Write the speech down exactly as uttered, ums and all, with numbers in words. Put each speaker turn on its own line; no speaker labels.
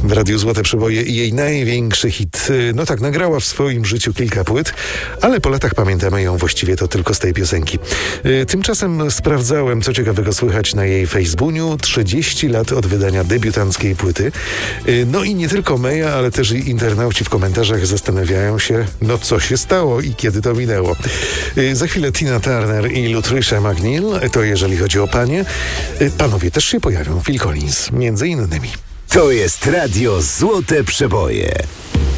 w Radiu Złote Przeboje i jej największy hit. No tak, nagrała w swoim życiu kilka płyt, ale po latach pamiętamy ją właściwie to tylko z tej piosenki. Tymczasem sprawdzałem, co ciekawego słychać na jej Facebooku. trzydzieści lat od wydania debiutanckiej płyty. No i nie tylko Meja, ale też i internauci w komentarzach zastanawiają się, no co się stało i kiedy to minęło. Za chwilę Tina Turner i Lutricia McNeil, to jeżeli chodzi o panie. Panowie też się pojawią, Phil Collins, między innymi.
To jest Radio Złote Przeboje.